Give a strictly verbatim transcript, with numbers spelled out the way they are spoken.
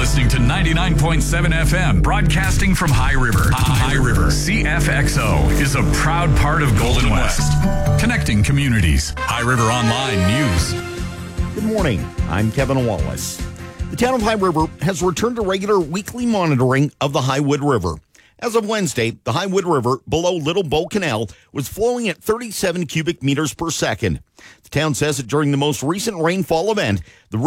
listening to ninety-nine point seven F M, broadcasting from High River. High River. C F X O is a proud part of Golden West, connecting communities. High River Online News. Good morning. I'm Kevin Wallace. The town of High River has returned to regular weekly monitoring of the Highwood River. As of Wednesday, the Highwood River below Little Bow Canal was flowing at thirty-seven cubic meters per second. The town says that during the most recent rainfall event, the